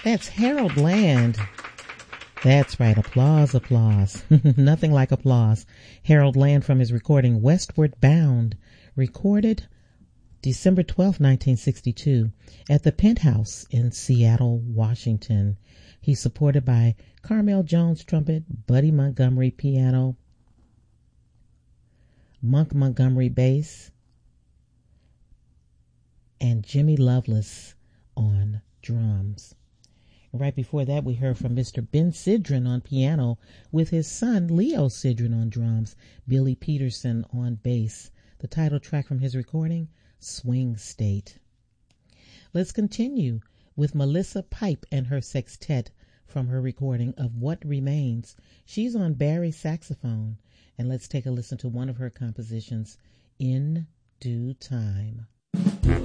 That's Harold Land. That's right. Applause, applause. Nothing like applause. Harold Land from his recording Westward Bound, recorded December 12, 1962 at the Penthouse in Seattle, Washington. He's supported by Carmel Jones trumpet, Buddy Montgomery piano, Monk Montgomery bass, and Jimmy Lovelace on drums. Right before that, we heard from Mr. Ben Sidran on piano with his son Leo Sidran on drums, Billy Peterson on bass. The title track from his recording, Swing State. Let's continue with Melissa Pipe and her sextet from her recording of What Remains. She's on Barry saxophone, and let's take a listen to one of her compositions, In Due Time.